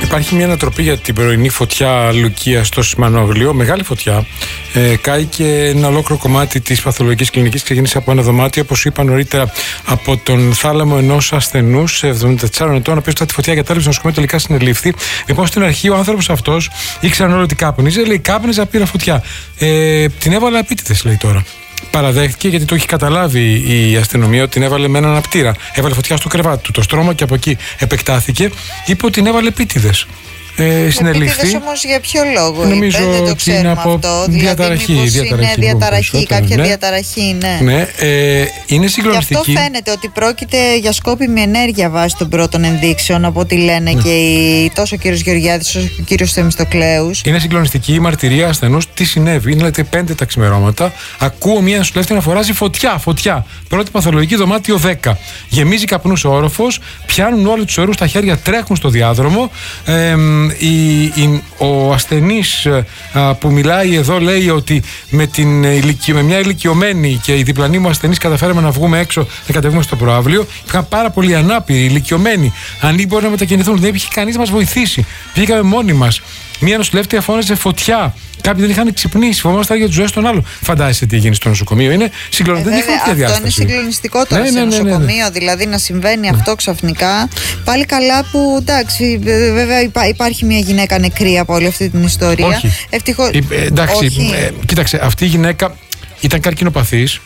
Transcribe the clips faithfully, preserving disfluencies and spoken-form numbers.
Υπάρχει μια ανατροπή για την πρωινή φωτιά Λουκία στο Σιμανόγλιο. Μεγάλη φωτιά. Ε, κάει και ένα ολόκληρο κομμάτι της παθολογικής κλινικής. Ξεκίνησε από ένα δωμάτιο, όπως είπα νωρίτερα, από τον θάλαμο ενός ασθενούς εβδομήντα τεσσάρων ετών, ο οποίος μετά τη φωτιά εγκατέλειψε το νοσοκομείο, τελικά συνελήφθη. Λοιπόν, στην αρχή ο άνθρωπος αυτός ήξεραν όλο ότι κάπνιζε. Λέει: κάπνιζα, πήρα φωτιά. Ε, την έβαλα επίτηδες, λέει τώρα. Παραδέχτηκε, γιατί το έχει καταλάβει η αστυνομία, ότι την έβαλε με έναν απτήρα. Έβαλε φωτιά στο κρεβάτι του, το στρώμα, και από εκεί επεκτάθηκε. Είπε ότι την έβαλε επίτηδες. Ε, συνελήφθη. Όμως για ποιο λόγο νομίζω είπε, δεν το ότι είναι από αυτό. διαταραχή. Δηλαδή, διαταραχή, είναι διαταραχή, κάποια ναι. διαταραχή, ναι. ναι ε, είναι συγκλονιστική. Γι' αυτό φαίνεται ότι πρόκειται για σκόπιμη ενέργεια βάσει των πρώτων ενδείξεων, από ό,τι λένε ναι. και οι, τόσο ο κύριος Γεωργιάδης όσο και ο κύριος Θεμιστοκλέους. Είναι συγκλονιστική η μαρτυρία ασθενούς. Τι συνέβη? Είναι δηλαδή πέντε τα ξημερώματα. Ακούω μία νοσηλεύτρια να φωνάζει φωτιά, φωτιά. Πρώτη παθολογική, δωμάτιο δέκα. Γεμίζει καπνούς ο όροφος, πιάνουν όλοι τους ορούς στα χέρια, τρέχουν στο διάδρομο. Ε, η, η, ο ασθενής α, που μιλάει εδώ λέει ότι με, την, με μια ηλικιωμένη και η διπλανή μου ασθενής καταφέραμε να βγούμε έξω, να κατεβούμε στο προαύλιο. Είχαν πάρα πολύ ανάπηροι, ηλικιωμένοι. Αν μπορεί να μετακινηθούν, δεν υπήρχε κανείς να μας βοηθήσει. Βγήκαμε μόνοι μας. Μία νοσηλεύτρια φώναζε φωτιά. Κάποιοι δεν είχαν ξυπνήσει, φοβόμασταν για τις ζωές των άλλων. Φαντάζεσαι τι γίνει στο νοσοκομείο. Είναι συγκλονιστικό. Ε, δεν είχε διάσταση. Αυτό είναι συγκλονιστικό τώρα ναι, σε ναι, ναι, νοσοκομείο, ναι, ναι. δηλαδή να συμβαίνει αυτό ξαφνικά. Πάλι καλά που εντάξει, βέβαια υπά, υπάρχει μια γυναίκα νεκρή από όλη αυτή την ιστορία. Όχι. Ευτυχώς. Ε, εντάξει, Όχι. Ε, κοίταξε, αυτή η γυναίκα ήταν καρκινοπαθής.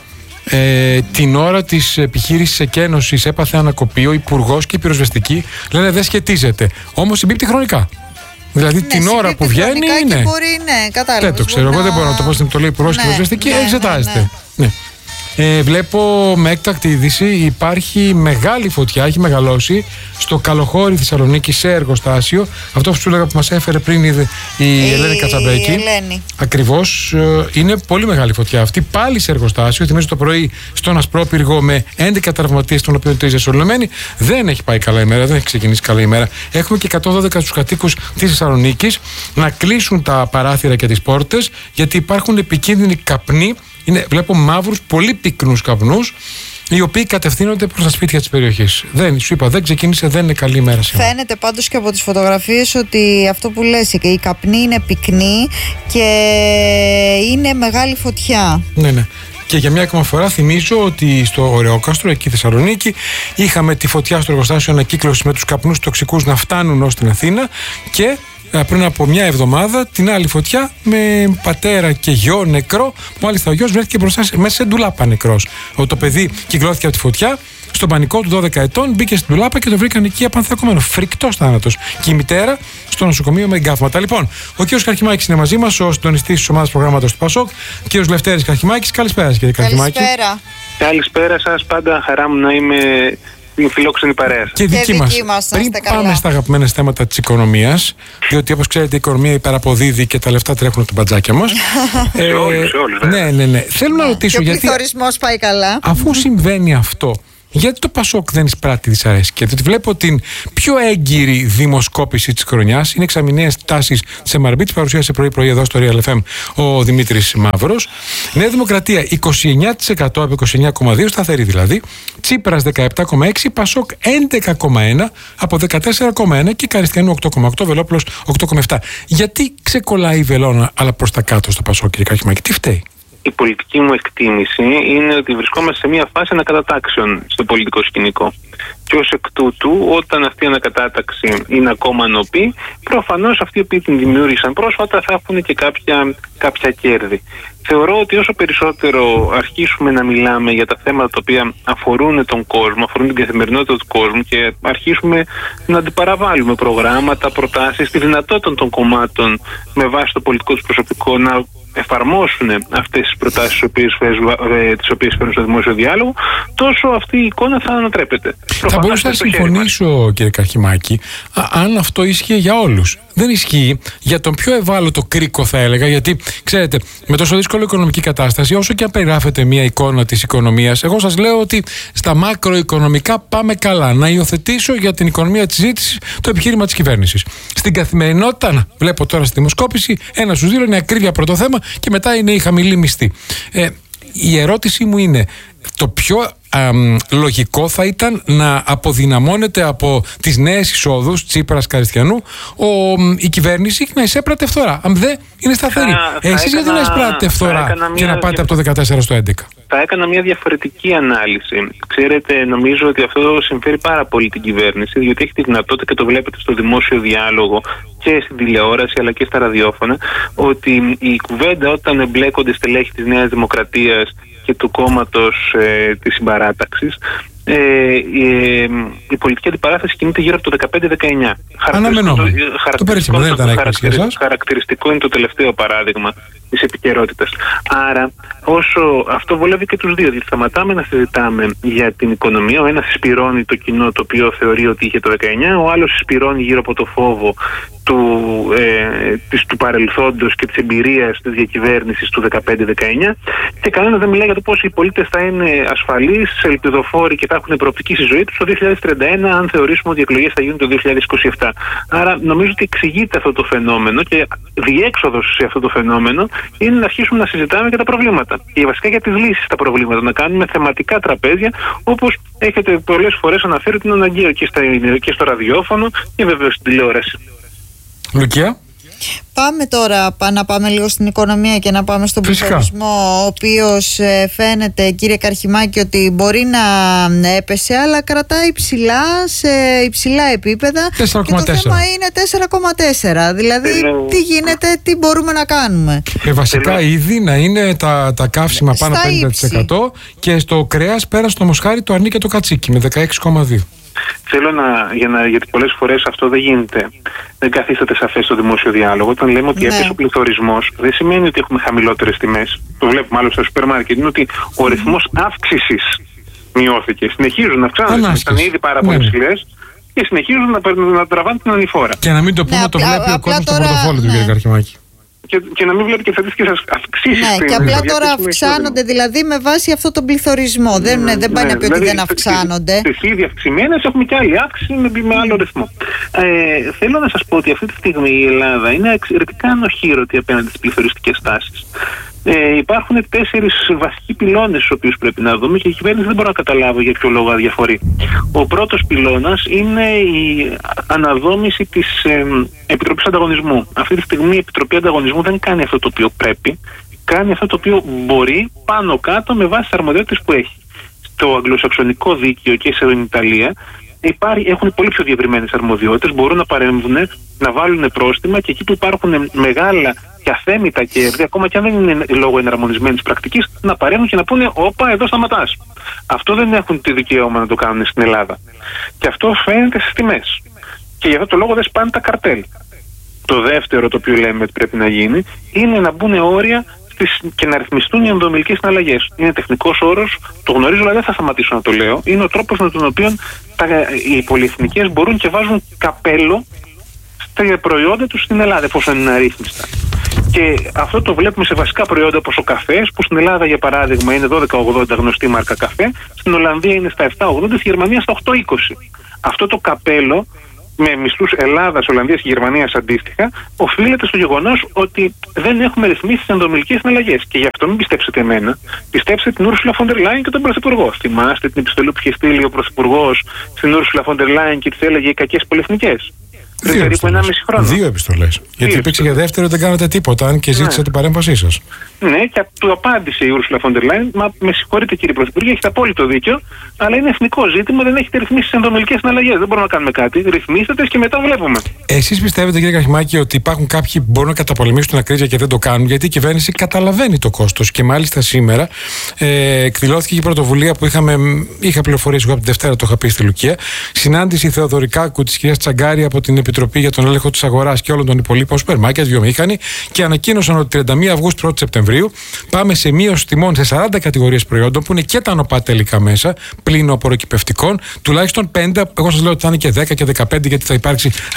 Ε, την ώρα της επιχείρησης εκένωσης έπαθε ανακοπή. Ο υπουργός και η πυροσβεστική λένε δεν σχετίζεται. Όμως συμπίπτει χρονικά. Δηλαδή ναι, την ώρα που βγαίνει είναι. Και μπορεί, ναι, κατάλαβες. Δεν το ξέρω, εγώ να... δεν μπορώ να το πω στην το λέει υπουργός και πυροσβεστική, ναι, εξετάζεται. Ναι, ναι. Ναι. Ε, βλέπω με έκτακτη είδηση υπάρχει μεγάλη φωτιά, έχει μεγαλώσει στο Καλοχώρι Θεσσαλονίκη σε εργοστάσιο. Αυτό που σου έλεγα που μας έφερε πριν η, η, η Ελένη Κατσαμπέκη. Η Ελένη. Ακριβώς, ε, είναι πολύ μεγάλη φωτιά αυτή. Πάλι σε εργοστάσιο. Θυμίζω το πρωί στον Ασπρόπυργο με έντεκα τραυματίες, των οποίων τρεις εσωλωμένοι. Δεν έχει πάει καλά ημέρα, δεν έχει ξεκινήσει καλά ημέρα. Έχουμε και εκατόν δώδεκα τους κατοίκους της Θεσσαλονίκης να κλείσουν τα παράθυρα και τις πόρτες, γιατί υπάρχουν επικίνδυνοι καπνοί. Είναι, βλέπω μαύρους, πολύ πυκνούς καπνούς, οι οποίοι κατευθύνονται προς τα σπίτια της περιοχής. Δεν, σου είπα, δεν ξεκίνησε, δεν είναι καλή μέρα σήμερα. Φαίνεται πάντως και από τις φωτογραφίες ότι αυτό που λες, η καπνή είναι πυκνή και είναι μεγάλη φωτιά. Ναι, ναι. Και για μια ακόμα φορά θυμίζω ότι στο Ωρεόκαστρο, εκεί Θεσσαλονίκη, είχαμε τη φωτιά στο εργοστάσιο ανακύκλωσης με τους καπνούς τοξικούς να φτάνουν ως την Αθήνα, και πριν από μια εβδομάδα την άλλη φωτιά με πατέρα και γιο νεκρό. Μάλιστα ο γιος βρέθηκε μπροστά μέσα σε ντουλάπα νεκρός. Το παιδί κυκλώθηκε από τη φωτιά, στον πανικό του δώδεκα ετών, μπήκε στην ντουλάπα και το βρήκαν εκεί απανθακωμένο. Φρικτός θάνατος. Και η μητέρα στο νοσοκομείο με εγκάφματα. Λοιπόν, ο κ. Καρχημάκης είναι μαζί μας, ο συντονιστής της ομάδας προγράμματος του ΠΑΣΟΚ. κ. Λευτέρης Καρχημάκης, καλησπέρα κύριε Καρχημάκη. Καλησπέρα. Καλησπέρα σας, πάντα χαρά μου να είμαι. Την φιλόξενη παρέα. Και δική μας. μας. Πριν πάμε καλά. Στα αγαπημένα θέματα της οικονομίας, διότι όπως ξέρετε η οικονομία υπεραποδίδει και τα λεφτά τρέχουν από την μπατζάκια μας. ε, σε όλους, σε όλους. Ναι, ναι, ναι. Θέλω να ρωτήσω και ο γιατί. πληθωρισμός πάει καλά. Αφού συμβαίνει αυτό, γιατί το ΠΑΣΟΚ δεν εισπράττει δυσαρέσκεια? Γιατί βλέπω την πιο έγκυρη δημοσκόπηση της χρονιάς. Είναι εξαμηνιαίες τάσεις σε Μαρμπή. Της παρουσίασε πρωί-πρωί εδώ στο Real εφ εμ ο Δημήτρης Μαύρος. Νέα Δημοκρατία είκοσι εννέα τοις εκατό από είκοσι εννέα κόμμα δύο, σταθερή δηλαδή. Τσίπρας δεκαεπτά κόμμα έξι, Πασόκ έντεκα κόμμα ένα από δεκατέσσερα κόμμα ένα και Καριστιανού οκτώ κόμμα οκτώ, Βελόπουλος οκτώ κόμμα επτά. Γιατί ξεκολλάει η βελόνα αλλά προς τα κάτω στο Πασόκ, κύριε Καρχημάκη? Τι φταίει? Η πολιτική μου εκτίμηση είναι ότι βρισκόμαστε σε μια φάση ανακατατάξεων στο πολιτικό σκηνικό. Και ως εκ τούτου, όταν αυτή η ανακατάταξη είναι ακόμα νοπή, προφανώς αυτοί οι οποίοι την δημιούργησαν πρόσφατα θα έχουν και κάποια, κάποια κέρδη. Θεωρώ ότι όσο περισσότερο αρχίσουμε να μιλάμε για τα θέματα τα οποία αφορούν τον κόσμο, αφορούν την καθημερινότητα του κόσμου, και αρχίσουμε να αντιπαραβάλλουμε προγράμματα, προτάσεις, τη δυνατότητα των κομμάτων με βάση το πολιτικό τους προσωπικό να εφαρμόσουν αυτές τις προτάσεις τις οποίες, τις οποίες φέρνουν στο δημόσιο διάλογο, τόσο αυτή η εικόνα θα ανατρέπεται. Θα μπορούσα να συμφωνήσω, κύριε Καρχημάκη, αν αυτό ίσχυε για όλους. Δεν ισχύει για τον πιο ευάλωτο κρίκο, θα έλεγα, γιατί ξέρετε, με τόσο δύσκολη οικονομική κατάσταση, όσο και αν περιγράφεται μια εικόνα της οικονομίας, εγώ σας λέω ότι στα μακροοικονομικά πάμε καλά. Να υιοθετήσω για την οικονομία της ζήτησης το επιχείρημα της κυβέρνησης. Στην καθημερινότητα, να, βλέπω τώρα στη δημοσκόπηση, ένα στους δύο είναι ακρίβεια πρώτο θέμα και μετά είναι η χαμηλή μισθή. Ε, η ερώτησή μου είναι, το πιο α, λογικό θα ήταν να αποδυναμώνεται από τις νέες εισόδους Τσίπρας Καριστιανού ο, η κυβέρνηση να εισέπρατε φθορά. Αν δεν είναι σταθερή. Εσείς γιατί να εισπράτετε φθορά και να πάτε από το δεκατέσσερα στο έντεκα? Θα έκανα μια διαφορετική ανάλυση. Ξέρετε, νομίζω ότι αυτό συμφέρει πάρα πολύ την κυβέρνηση, διότι έχει τη δυνατότητα και το βλέπετε στο δημόσιο διάλογο και στην τηλεόραση αλλά και στα ραδιόφωνα, ότι η κουβέντα όταν εμπλέκονται στελέχη της Νέας Δημοκρατίας και του κόμματος ε, της συμπαράταξης, Ε, ε, η πολιτική αντιπαράθεση κινείται γύρω από το δεκαπέντε δεκαεννιά. Αναμενόμενο. Το περίπου δεν ήταν έκπληξη για σας. Χαρακτηριστικό είναι το τελευταίο παράδειγμα της επικαιρότητας. Άρα, όσο αυτό βολεύει και τους δύο, γιατί σταματάμε να συζητάμε για την οικονομία. Ο ένας συσπυρώνει το κοινό το οποίο θεωρεί ότι είχε το δεκαεννιά, ο άλλος συσπυρώνει γύρω από το φόβο του, ε, της, του παρελθόντος και της εμπειρίας της διακυβέρνησης του δεκαπέντε δεκαεννιά, και κανένας δεν μιλάει για το πώς οι πολίτες θα είναι ασφαλείς, ελπιδοφόροι και θα έχουν προοπτική στη ζωή τους το δύο χιλιάδες τριάντα ένα, αν θεωρήσουμε ότι οι εκλογές θα γίνουν το δύο χιλιάδες είκοσι επτά. Άρα νομίζω ότι εξηγείται αυτό το φαινόμενο, και διέξοδος σε αυτό το φαινόμενο είναι να αρχίσουμε να συζητάμε για τα προβλήματα. Και βασικά για τις λύσεις στα προβλήματα. Να κάνουμε θεματικά τραπέζια, όπως έχετε πολλές φορές αναφέρει ότι είναι αναγκαίο και, στα, και στο ραδιόφωνο και βεβαίως στην τηλεόραση. Λουκία. Πάμε τώρα να πάμε λίγο στην οικονομία και να πάμε στον πληθωρισμό, ο οποίος ε, φαίνεται, κύριε Καρχιμάκη, ότι μπορεί να έπεσε, αλλά κρατάει υψηλά, σε υψηλά επίπεδα, τέσσερα κόμμα τέσσερα. Και το θέμα είναι τέσσερα κόμμα τέσσερα. Δηλαδή, Θέλω... τι γίνεται, τι μπορούμε να κάνουμε. Και βασικά Θέλω... ήδη να είναι τα, τα καύσιμα πάνω από πενήντα τοις εκατό και στο κρέας πέρα στο μοσχάρι το αρνί και το κατσίκι με δεκαέξι κόμμα δύο. Θέλω να, για να, γιατί πολλές φορές αυτό δεν γίνεται, δεν καθίσταται σαφές στο δημόσιο διάλογο. Όταν λέμε ότι ναι. έπεσε ο πληθωρισμός, δεν σημαίνει ότι έχουμε χαμηλότερες τιμές. Το βλέπουμε άλλο στο σούπερ μάρκετ. Είναι ότι ο ρυθμός αύξησης μειώθηκε. Συνεχίζουν να αυξάνονται. Ήταν ήδη πάρα πολύ ναι. ψηλές και συνεχίζουν να, να τραβάνε την ανηφόρα. Και να μην το πούμε, ναι, το απλά, βλέπει ο κόσμος τώρα, στο πορτοφόλι του, ναι. κύριε Καρχιμάκη. Και, και να μην βλέπει και στατιστικές αυξήσεις. Ναι, και απλά τώρα αυξάνονται δηλαδή με βάση αυτό τον πληθωρισμό. Δεν, ναι, δεν πάει ναι, να πει δηλαδή, ότι δεν αυξάνονται. Στις ήδη αυξημένες έχουμε και άλλη αύξηση με, με άλλο ρυθμό. Ε, θέλω να σας πω ότι αυτή τη στιγμή η Ελλάδα είναι εξαιρετικά ανοχήρωτη απέναντι στις πληθωριστικές τάσεις. Ε, υπάρχουν τέσσερις βασικοί πυλώνες στους οποίους πρέπει να δούμε και η κυβέρνηση δεν μπορεί να καταλάβει για ποιο λόγο αδιαφορεί. Ο πρώτος πυλώνας είναι η αναδόμηση της ε, Επιτροπής Ανταγωνισμού. Αυτή τη στιγμή η Επιτροπή Ανταγωνισμού δεν κάνει αυτό το οποίο πρέπει, κάνει αυτό το οποίο μπορεί πάνω κάτω με βάση τις αρμοδιότητες που έχει. Στο αγγλοσαξονικό δίκαιο και στην Ιταλία Υπάρχει, έχουν πολύ πιο διευρυμένες αρμοδιότητες, μπορούν να παρέμβουν, να βάλουν πρόστιμα, και εκεί που υπάρχουν μεγάλα και αθέμητα κέρδη, ακόμα και αν δεν είναι λόγω εναρμονισμένης πρακτικής, να παρέμβουν και να πούνε όπα, εδώ σταματάς. Αυτό δεν έχουν τη δικαίωμα να το κάνουν στην Ελλάδα. Και αυτό φαίνεται στις τιμές. Και γι' αυτό το λόγο δεν σπάνε τα καρτέλ. Το δεύτερο το οποίο λέμε ότι πρέπει να γίνει είναι να μπουν όρια και να ρυθμιστούν οι ενδομιλικές συναλλαγές. Είναι τεχνικός όρος, το γνωρίζω, αλλά δεν θα σταματήσω να το λέω. Είναι ο τρόπος με τον οποίο τα, οι πολυεθνικές μπορούν και βάζουν καπέλο στα προϊόντα τους στην Ελλάδα, εφόσον είναι αρρύθμιστα. Και αυτό το βλέπουμε σε βασικά προϊόντα όπως ο καφές, που στην Ελλάδα για παράδειγμα είναι δώδεκα ογδόντα γνωστή μάρκα καφέ, στην Ολλανδία είναι στα επτά ογδόντα, στη Γερμανία στα οκτώ είκοσι. Αυτό το καπέλο με μισθούς Ελλάδας, Ολλανδίας και Γερμανίας αντίστοιχα, οφείλεται στο γεγονός ότι δεν έχουμε ρυθμίσει τις ενδομιλικές συναλλαγές. Και γι' αυτό μην πιστέψετε εμένα, πιστέψτε την Ursula von der Leyen και τον Πρωθυπουργό. Θυμάστε την επιστολή που είχε στείλει ο Πρωθυπουργός στην Ursula von der Leyen και της έλεγε οι κακές πολυεθνικές? Πριν περίπου ενάμιση χρόνο. Δύο επιστολές. Γιατί υπήρξε για δεύτερο δεν κάνατε τίποτα, αν και ζήτησα ναι. την παρέμβασή σας. Ναι, και του απάντησε η Ursula von der Leyen, μα με συγχωρείτε κύριε Πρωθυπουργέ, έχετε απόλυτο δίκιο, αλλά είναι εθνικό ζήτημα, δεν έχετε ρυθμίσει τις ενδομιλικές συναλλαγές. Δεν μπορούμε να κάνουμε κάτι. Ρυθμίστε τις και μετά βλέπουμε. Εσείς πιστεύετε, κύριε Καρχιμάκη, ότι υπάρχουν κάποιοι που μπορούν να καταπολεμήσουν την ακρίβεια και δεν το κάνουν, γιατί η κυβέρνηση καταλαβαίνει το κόστος? Και μάλιστα σήμερα ε, εκδηλώθηκε η πρωτοβουλία που είχαμε, είχα πληροφορίες εγώ από τη Δευτέρα, το είχα πει στη Λουκία. Συνάντηση Θεοδωρικάκου της κυρίας Τσαγκάρη από την Επιτροπή για τον Έλεγχο της Αγοράς και όλων των υπολείπων σούπερ μάρκετ, βιομήχανοι, και ανακοίνωσαν ότι τριάντα μία Αυγούστου πρώτη Σεπτεμβρίου πάμε σε μείωση τιμών σε σαράντα κατηγορίες προϊόντων, που είναι και τα νοπά τελικά μέσα, πλην οπωροκυπευτικών, τουλάχιστον πέντε. Εγώ σας λέω ότι θα είναι και δέκα και δεκαπέντε, γιατί θα υπάρξει ανταγωνισμός.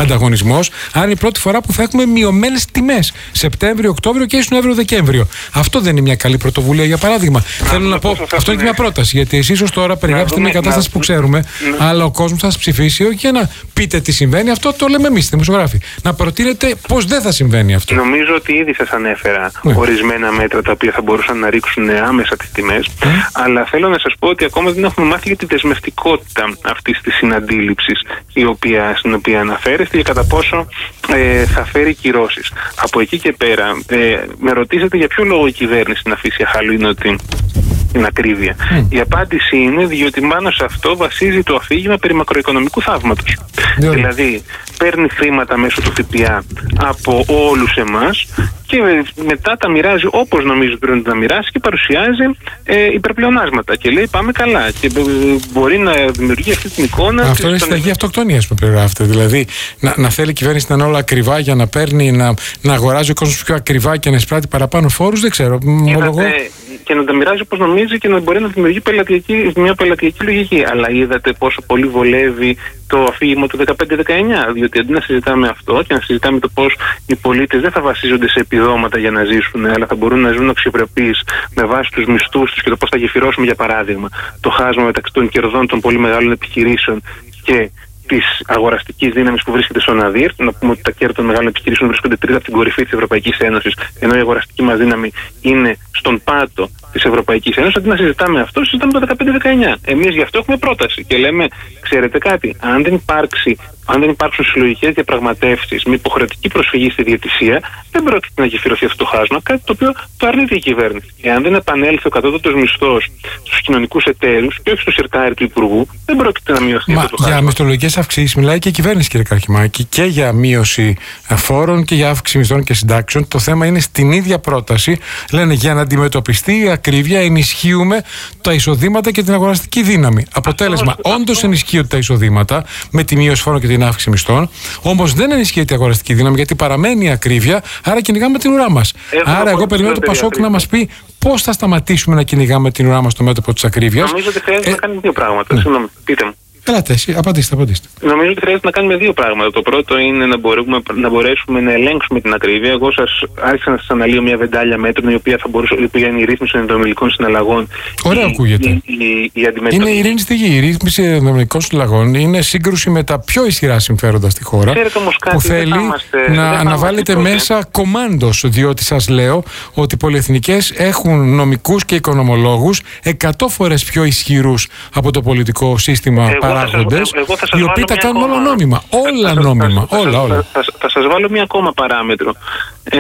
πληθωρισμός, άρα είναι η πρώτη φορά που θα έχουμε μειωμένες τιμές Σεπτέμβριο, Οκτώβριο και Νοέμβριο, Δεκέμβριο. Αυτό δεν είναι μια καλή πρωτοβουλία, για παράδειγμα? Να, Θέλω να πω, αυτό είναι και μια πρόταση, γιατί εσείς ως τώρα περιγράψετε μια κατάσταση να, που ξέρουμε, να, αλλά ο κόσμος θα σας ψηφίσει όχι για να πείτε τι συμβαίνει, αυτό το λέμε εμείς, δημοσιογράφοι. Να προτείνετε πώς δεν θα συμβαίνει αυτό. Νομίζω ότι ήδη σας ανέφερα ναι. ορισμένα μέτρα τα οποία θα μπορούσαν να ρίξουν άμεσα τις τιμές, mm. αλλά θέλω να σας πω ότι ακόμα δεν έχουμε μάθει για τη δεσμευτικότητα αυτής της συναντήληψης η οποία, στην οποία αναφέρεστε και κατά πόσο ε, θα φέρει κυρώσεις. Από εκεί και πέρα, ε, με ρωτήσατε για ποιο λόγο η κυβέρνηση να αφήσει αχαλήνωτη την ακρίβεια. Mm. Η απάντηση είναι διότι πάνω σε αυτό βασίζει το αφήγημα περί μακροοικονομικού θαύματος. Yeah. Δηλαδή, παίρνει χρήματα μέσω του ΦΠΑ από όλους εμάς και μετά τα μοιράζει όπως νομίζει πρέπει να τα μοιράσει και παρουσιάζει ε, υπερπλεονάσματα. Και λέει πάμε καλά. Και μπορεί να δημιουργεί αυτή την εικόνα. Αυτό είναι συνταγή αυτοκτονίας που περιγράφεται. Δηλαδή, να, να θέλει η κυβέρνηση να είναι όλα ακριβά για να παίρνει, να, να αγοράζει ο κόσμος πιο ακριβά και να εισπράττει παραπάνω φόρους. Δεν ξέρω. Μολογώ... Και να τα μοιράζει όπως νομίζει και να μπορεί να δημιουργεί πελατειακή, μια πελατειακή λογική. Αλλά είδατε πόσο πολύ βολεύει το αφήγημα του δεκαπέντε δεκαεννιά. Διότι αντί να συζητάμε αυτό και να συζητάμε το πώς οι πολίτες δεν θα βασίζονται σε επιδόματα για να ζήσουν, αλλά θα μπορούν να ζουν αξιοπρεπείς με βάση τους μισθούς τους και το πώς θα γεφυρώσουμε, για παράδειγμα, το χάσμα μεταξύ των κερδών των πολύ μεγάλων επιχειρήσεων και τη αγοραστική δύναμη που βρίσκεται στον ΑΔΙΡ. Να πούμε ότι τα κέρδη των μεγάλων επιχειρήσεων βρίσκονται τρίτα από την κορυφή της Ευρωπαϊκής Ένωσης, ενώ η αγοραστική μας δύναμη είναι στον πάτο της Ευρωπαϊκής Ένωσης. Αντί να συζητάμε αυτό, συζητάμε το δεκαπέντε δεκαεννιά. Εμείς γι' αυτό έχουμε πρόταση και λέμε, ξέρετε κάτι, αν δεν υπάρξει. Αν δεν υπάρξουν συλλογικές διαπραγματεύσεις με υποχρεωτική προσφυγή στη διαιτησία, δεν πρόκειται να γεφυρωθεί αυτό το χάσμα, κάτι το οποίο το αρνείται η κυβέρνηση. Εάν δεν επανέλθει ο κατώτατος μισθός στους κοινωνικούς εταίρους και όχι στο σιρτάρι του Υπουργού, δεν πρόκειται να μειωθεί Μα, αυτό το χάσμα. Για μισθολογικές αυξήσεις μιλάει και η κυβέρνηση, κύριε Καρχημάκη, και για μείωση φόρων και για αύξηση μισθών και συντάξεων. Το θέμα είναι στην ίδια πρόταση. Λένε για να αντιμετωπιστεί η ακρίβεια, ενισχύουμε τα εισοδήματα και την αγοραστική δύναμη. Αποτέλεσμα, όντως ενισχύονται τα εισοδήματα με τη μείωση φόρων και την αύξηση μισθών, όμως δεν ενισχύεται η αγοραστική δύναμη γιατί παραμένει η ακρίβεια, άρα κυνηγάμε την ουρά μας. Άρα, εγώ περιμένω το Πασόκ να μας πει πώς θα σταματήσουμε να κυνηγάμε την ουρά μας στο μέτωπο της ακρίβειας. Νομίζω ότι χρειάζεται ε... να κάνουμε δύο πράγματα. Ναι. Συγγνώμη, πείτε μου. Ελάτε, εσύ, απαντήστε, απαντήστε. Νομίζω ότι χρειάζεται να κάνουμε δύο πράγματα. Το πρώτο είναι να, μπορούμε, να μπορέσουμε να ελέγξουμε την ακρίβεια. Εγώ σας άρχισα να σας αναλύω μια βεντάλια μέτρων, η οποία, θα μπορούσε, η οποία είναι η ρύθμιση των ενδομιλικών συναλλαγών. Ωραία, ακούγεται. Η, η, η αντιμετωπή... Είναι η ειρήνη στη γη. Η ρύθμιση των ενδομιλικών συναλλαγών είναι σύγκρουση με τα πιο ισχυρά συμφέροντα στη χώρα. Ξέρετε, όμως, κάτι, που θέλει είμαστε, να αναβάλλετε μέσα κομάντος. Διότι σας λέω ότι οι πολυεθνικές έχουν νομικούς και οικονομολόγους εκατό φορές πιο ισχυρούς από το πολιτικό σύστημα. Παράγοντες, οι οποίοι τα κάνουν όλα νόμιμα. Όλα θα, νόμιμα. Θα, όλα, όλα. Θα, θα, θα σας βάλω μία ακόμα παράμετρο. Ε,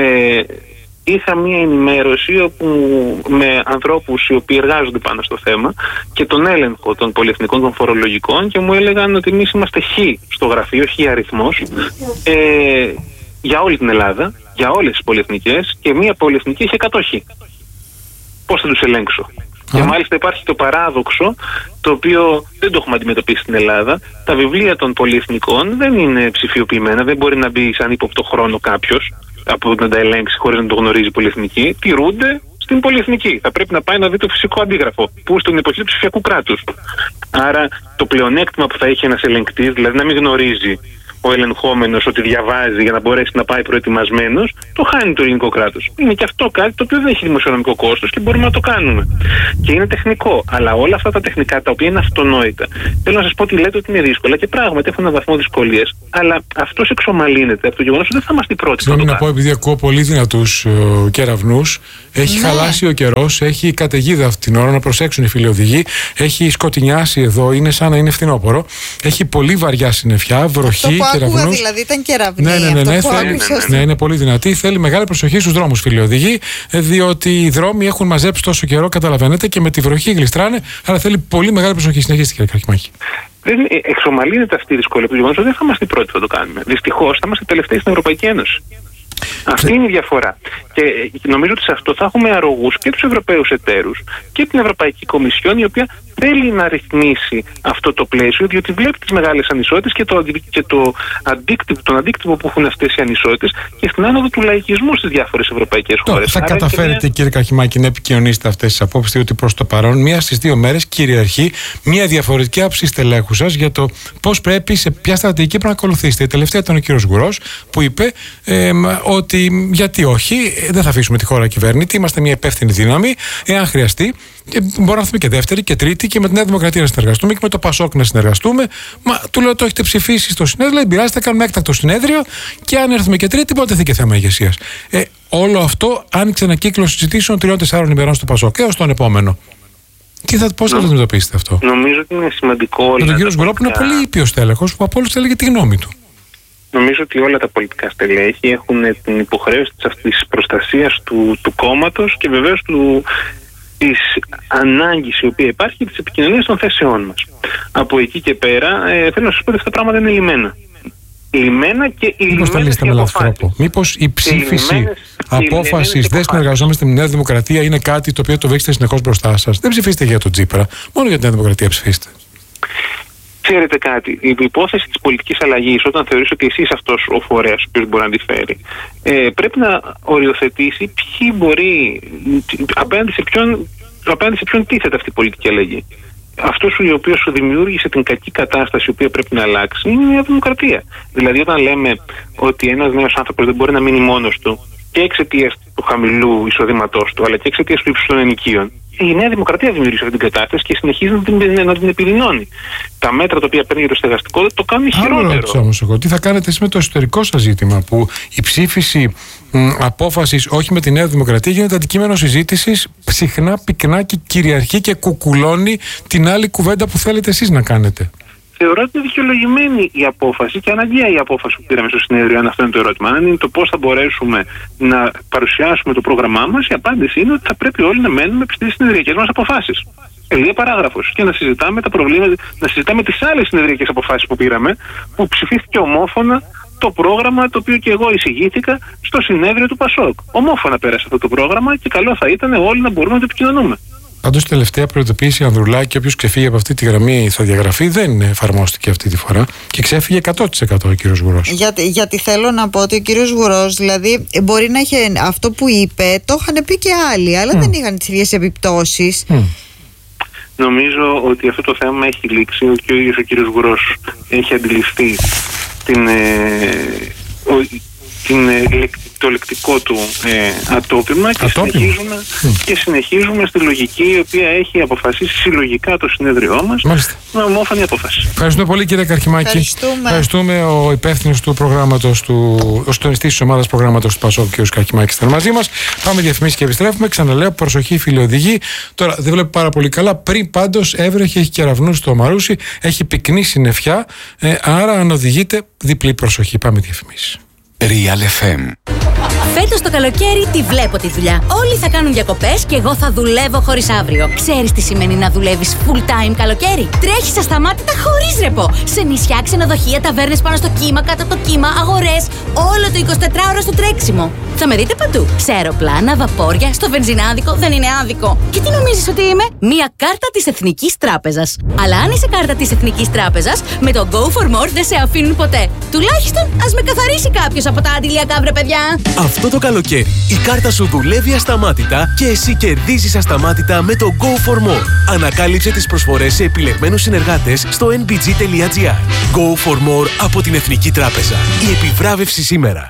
είχα μία ενημέρωση όπου, με ανθρώπους οι οποίοι εργάζονται πάνω στο θέμα και τον έλεγχο των πολυεθνικών των φορολογικών και μου έλεγαν ότι εμείς είμαστε χ στο γραφείο, χ αριθμός, ε, για όλη την Ελλάδα, για όλες τις πολυεθνικές και μία πολυεθνική έχει εκατό χ. Πώς θα τους ελέγξω? Και μάλιστα υπάρχει το παράδοξο, το οποίο δεν το έχουμε αντιμετωπίσει στην Ελλάδα. Τα βιβλία των πολυεθνικών δεν είναι ψηφιοποιημένα, δεν μπορεί να μπει σαν ύποπτο χρόνο κάποιος από να τα ελέγξει χωρίς να το γνωρίζει η πολυεθνική. Τηρούνται στην πολυεθνική. Θα πρέπει να πάει να δει το φυσικό αντίγραφο, που στην εποχή του ψηφιακού κράτους. Άρα το πλεονέκτημα που θα έχει ένας ελεγκτής, δηλαδή να μην γνωρίζει ο ελεγχόμενος ότι διαβάζει για να μπορέσει να πάει προετοιμασμένος, το χάνει το ελληνικό κράτος. Είναι και αυτό κάτι το οποίο δεν έχει δημοσιονομικό κόστος και μπορούμε να το κάνουμε. Και είναι τεχνικό. Αλλά όλα αυτά τα τεχνικά τα οποία είναι αυτονόητα, θέλω να σας πω ότι λέτε ότι είναι δύσκολα και πράγματι έχουν έναν βαθμό δυσκολίες, αλλά αυτός εξομαλύνεται από το γεγονός ότι δεν θα είμαστε οι πρώτοι. Θέλω να πω, επειδή ακούω πολύ δυνατούς uh, κεραυνούς, έχει ναι. χαλάσει ο καιρός, έχει καταιγίδα αυτή την ώρα, να προσέξουν οι φίλοι οδηγοί, έχει σκοτεινιάσει εδώ, είναι σαν να είναι φθινόπωρο, έχει πολύ βαριά συννεφιά, βροχή. Ακούγα, δηλαδή ήταν κεραυνή. Ναι, ναι, ναι, ναι, θέλει, ναι, είναι πολύ δυνατή. Θέλει μεγάλη προσοχή στους δρόμους, φίλοι οδηγοί, διότι οι δρόμοι έχουν μαζέψει τόσο καιρό, καταλαβαίνετε, και με τη βροχή γλιστράνε. Άρα θέλει πολύ μεγάλη προσοχή. Συνεχίστε, κύριε Καρχημάκη. Δεν εξομαλύνεται αυτή η δυσκολία από το γεγονός ότι δεν θα είμαστε οι πρώτοι που θα το κάνουμε. Δυστυχώς θα είμαστε τελευταίοι στην Ευρωπαϊκή Ένωση. Αυτή είναι η διαφορά. Και νομίζω ότι σε αυτό θα έχουμε αρρωγούς και τους Ευρωπαίους εταίρους και την Ευρωπαϊκή Κομισιόν, η οποία θέλει να ρυθμίσει αυτό το πλαίσιο, διότι βλέπει τις μεγάλες ανισότητες και, το, και το αντίκτυπο, τον αντίκτυπο που έχουν αυτές οι ανισότητες και στην άνοδο του λαϊκισμού στις διάφορες ευρωπαϊκές χώρες. Θα Άρα καταφέρετε, μια... κύριε Καρχιμάκη, να επικοινωνήσετε αυτές τις απόψεις, διότι προς το παρόν, μία στις δύο μέρες κυριαρχεί μία διαφορετική άποψη στελέχου σας για το πώς πρέπει, σε ποια στρατηγική πρέπει να ακολουθήσετε. Η τελευταία ήταν ο κύριος Γουρός, που είπε ε, ότι γιατί όχι, δεν θα αφήσουμε τη χώρα κυβέρνητη, είμαστε μια υπεύθυνη δύναμη, εάν χρειαστεί. Και μπορούμε να έρθουμε και δεύτερη και τρίτη και με τη Νέα Δημοκρατία να συνεργαστούμε και με το Πασόκ να συνεργαστούμε. Μα του λέω, το έχετε ψηφίσει στο συνέδριο, δεν πειράζει, θα κάνουμε έκτακτο συνέδριο και αν έρθουμε και τρίτη, μπορεί να τεθεί και θέμα ηγεσίας. Ε, όλο αυτό άνοιξε ένα κύκλο συζητήσεων τριών-τεσσάρων ημερών στο Πασόκ έως τον επόμενο. Τι θα, πώς θα το αντιμετωπίσετε αυτό? Νομίζω ότι είναι σημαντικό. Με τον κύριο Σγκουρό, που είναι πολύ ήπιος τέλεχος, που από όλους έλεγε τη γνώμη του. Νομίζω ότι όλα τα πολιτικά στελέχη έχουν την υποχρέωση της προστασίας του, του κόμματος και βεβαίως του. Της ανάγκης η οποία υπάρχει και της επικοινωνίας των θέσεών μας. Από εκεί και πέρα ε, θέλω να σας πω ότι αυτά τα πράγματα είναι λιμένα. Λιμένα και οι Μήπως τα λύσετε με λάθος τρόπο? Μήπως η ψήφιση απόφασης δεν συνεργαζόμαστε με τη Νέα Δημοκρατία είναι κάτι το οποίο το βρίσκεται συνεχώς μπροστά σας? Δεν ψηφίστε για τον Τσίπρα, μόνο για τη Νέα Δημοκρατία ψηφίστε. Ξέρετε κάτι, η υπόθεση της πολιτικής αλλαγής, όταν θεωρείς ότι εσύ είσαι αυτός ο φορέας ο οποίος μπορεί να αντιφέρει, ε, πρέπει να οριοθετήσει ποιοι μπορεί, απέναντι σε ποιον, απέναντι σε ποιον τίθεται αυτή η πολιτική αλλαγή. Αυτός ο οποίος σου δημιούργησε την κακή κατάσταση η οποία πρέπει να αλλάξει είναι η Νέα Δημοκρατία. Δηλαδή, όταν λέμε ότι ένας νέος άνθρωπος δεν μπορεί να μείνει μόνος του και εξαιτίας του χαμηλού εισοδήματός του, αλλά και εξαιτίας του ύψους των ενοικίων, η Νέα Δημοκρατία δημιούργησε αυτή την κατάσταση και συνεχίζει να την, να την επιδεινώνει. Τα μέτρα τα οποία παίρνει για το στεγαστικό το κάνουν χειρότερο. Όμως εγώ, τι θα κάνετε εσείς με το εσωτερικό σας ζήτημα, που η ψήφιση απόφασης όχι με τη Νέα Δημοκρατία γίνεται αντικείμενο συζήτησης συχνά, πυκνά και κυριαρχεί και κουκουλώνει την άλλη κουβέντα που θέλετε εσείς να κάνετε? Θεωρώ ότι είναι δικαιολογημένη η απόφαση και αναγκαία η απόφαση που πήραμε στο συνέδριο, αν αυτό είναι το ερώτημα. Αν είναι το πώς θα μπορέσουμε να παρουσιάσουμε το πρόγραμμά μας, η απάντηση είναι ότι θα πρέπει όλοι να μένουμε στις συνεδριακές μας αποφάσεις. Ελία παράγραφος. Και να συζητάμε τα προβλήματα, να συζητάμε τις άλλες συνεδριακές αποφάσεις που πήραμε, που ψηφίστηκε ομόφωνα το πρόγραμμα το οποίο και εγώ εισηγήθηκα στο συνέδριο του Πασόκ. Ομόφωνα πέρασε αυτό το πρόγραμμα και καλό θα ήταν όλοι να μπορούμε να το επικοινωνούμε. Πάντως, η τελευταία προειδοποίηση Ανδρουλάκη, όποιος ξεφύγει από αυτή τη γραμμή θα διαγραφεί, δεν εφαρμόστηκε αυτή τη φορά και ξέφυγε εκατό τοις εκατό ο κύριος Γουρός. Γιατί, γιατί θέλω να πω ότι ο κύριος Γουρός, δηλαδή, μπορεί να είχε αυτό που είπε, το είχαν πει και άλλοι, αλλά mm. δεν είχαν τις ίδιες επιπτώσεις. Mm. Νομίζω ότι αυτό το θέμα έχει λήξει και ο ίδιος ο κύριος Γουρός έχει αντιληφθεί την, ε, ο, την, ε, το λεκτικό του ε, ατόπιμα και συνεχίζουμε, mm. και συνεχίζουμε στη λογική η οποία έχει αποφασίσει συλλογικά το συνέδριό μας. Μάλιστα. Με ομόφωνη απόφαση. Ευχαριστούμε πολύ, κύριε Καρχιμάκη. Ευχαριστούμε. Ευχαριστούμε. Ο υπεύθυνος του προγράμματος του, ο συντονιστής της ομάδας προγράμματος του Πασόκ, κ. Καρχιμάκης, ήταν μαζί μας. Πάμε διαφημίσεις και επιστρέφουμε. Ξαναλέω, προσοχή, φίλοι οδηγοί. Τώρα δεν βλέπω πάρα πολύ καλά. Πριν πάντως έβρεχε, έχει κεραυνούς στο Μαρούσι, έχει πυκνή συννεφιά. Ε, άρα, αν οδηγείτε, διπλή προσοχή. Πάμε διαφημίσεις. Real εφ εμ. Φέτος το καλοκαίρι τη βλέπω τη δουλειά. Όλοι θα κάνουν διακοπές και εγώ θα δουλεύω χωρίς αύριο. Ξέρεις τι σημαίνει να δουλεύεις full time καλοκαίρι? Τρέχεις ασταμάτητα χωρίς ρεπό. Σε νησιά, ξενοδοχεία, ταβέρνες πάνω στο κύμα, κάτω από το κύμα, αγορές. Όλο το εικοσιτετράωρο στο τρέξιμο. Θα με δείτε παντού. Σε αεροπλάνα, βαπόρια, στο βενζινάδικο. Δεν είναι άδικο. Και τι νομίζεις ότι είμαι? Μία κάρτα της Εθνικής Τράπεζας. Αλλά αν είσαι κάρτα της Εθνικής Τράπεζας, με το Go for More δεν σε αφήνουν ποτέ. Τουλάχιστον ας με καθαρίσει κάποιος από τα αντιλιακά, βρε παιδιά. Αυτό το καλοκαίρι η κάρτα σου δουλεύει ασταμάτητα και εσύ κερδίζεις ασταμάτητα με το Go for More. Ανακάλυψε τις προσφορές σε επιλεγμένους συνεργάτες στο εν μπι τζι τελεία τζι άρ. Go for More από την Εθνική Τράπεζα. Η επιβράβευση σήμερα.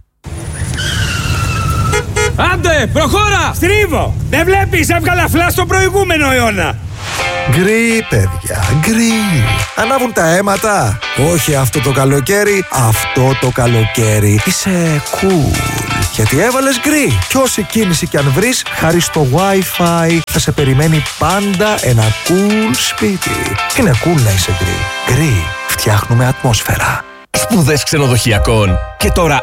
Άντε, προχώρα! Στρίβω! Δεν βλέπεις, έβγαλα φλά στο προηγούμενο αιώνα! Γκρι, παιδιά, γκρι. Ανάβουν τα αίματα. Όχι αυτό το καλοκαίρι, αυτό το καλοκαίρι είσαι cool. Γιατί έβαλες γκρι. Κι όση κίνηση κι αν βρεις, χάρη στο Wi-Fi θα σε περιμένει πάντα ένα cool σπίτι. Είναι cool να είσαι γκρι. Γκρι, φτιάχνουμε ατμόσφαιρα. Σπουδές ξενοδοχειακών. Και τώρα